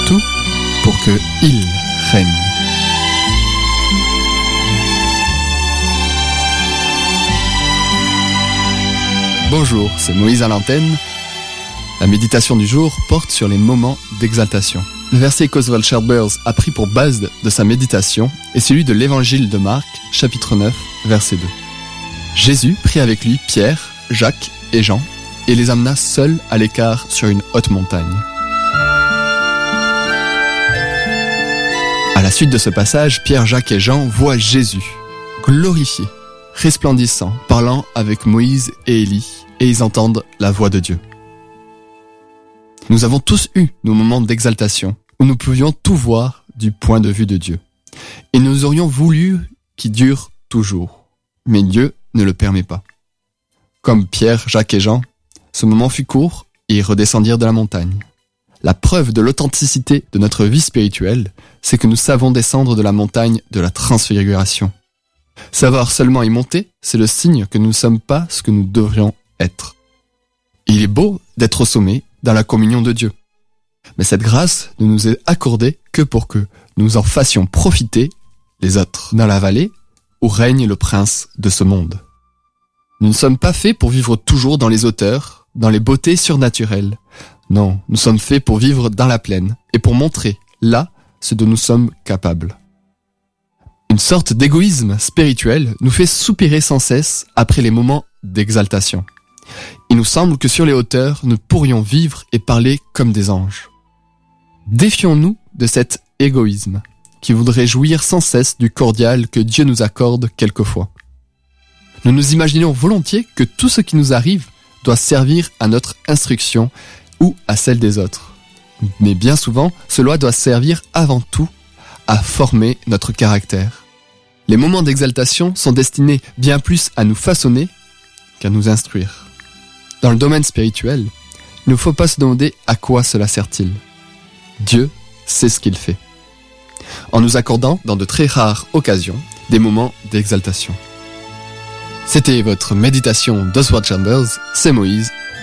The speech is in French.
tout pour que il règne. Bonjour, c'est Moïse à l'antenne. La méditation du jour porte sur les moments d'exaltation. Le verset qu'Oswald Chambers a pris pour base de sa méditation est celui de l'évangile de Marc, chapitre 9, verset 2. Jésus prit avec lui Pierre, Jacques et Jean et les amena seuls à l'écart sur une haute montagne. À la suite de ce passage, Pierre, Jacques et Jean voient Jésus, glorifié, resplendissant, parlant avec Moïse et Élie, et ils entendent la voix de Dieu. Nous avons tous eu nos moments d'exaltation, où nous pouvions tout voir du point de vue de Dieu. Et nous aurions voulu qu'il dure toujours. Mais Dieu ne le permet pas. Comme Pierre, Jacques et Jean, ce moment fut court et ils redescendirent de la montagne. La preuve de l'authenticité de notre vie spirituelle, c'est que nous savons descendre de la montagne de la transfiguration. Savoir seulement y monter, c'est le signe que nous ne sommes pas ce que nous devrions être. Il est beau d'être au sommet dans la communion de Dieu. Mais cette grâce ne nous est accordée que pour que nous en fassions profiter les autres dans la vallée où règne le prince de ce monde. Nous ne sommes pas faits pour vivre toujours dans les hauteurs, dans les beautés surnaturelles. Non, nous sommes faits pour vivre dans la plaine et pour montrer, là, ce dont nous sommes capables. Une sorte d'égoïsme spirituel nous fait soupirer sans cesse après les moments d'exaltation. Il nous semble que sur les hauteurs, nous pourrions vivre et parler comme des anges. Défions-nous de cet égoïsme qui voudrait jouir sans cesse du cordial que Dieu nous accorde quelquefois. Nous nous imaginons volontiers que tout ce qui nous arrive doit servir à notre instruction ou à celle des autres. Mais bien souvent, cela doit servir avant tout à former notre caractère. Les moments d'exaltation sont destinés bien plus à nous façonner qu'à nous instruire. Dans le domaine spirituel, il ne faut pas se demander à quoi cela sert-il. Dieu sait ce qu'il fait, en nous accordant, dans de très rares occasions, des moments d'exaltation. C'était votre méditation d'Oswald Chambers, c'est Moïse,